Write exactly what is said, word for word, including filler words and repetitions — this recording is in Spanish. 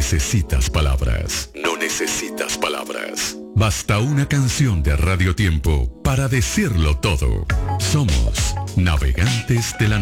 necesitas palabras. No necesitas palabras. Basta una canción de Radio Tiempo para decirlo todo. Somos Navegantes de la